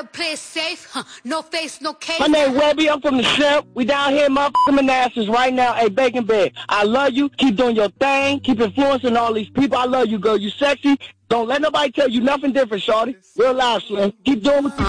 play it safe, no face, no case. My name Webby, I'm from the Shrimp. We down here in motherfucking Manassas right now. Hey, Bacon Bed, I love you. Keep doing your thing. Keep influencing all these people. I love you, girl. You sexy. Don't let nobody tell you nothing different, shorty. Real life, Slim. Keep doing what you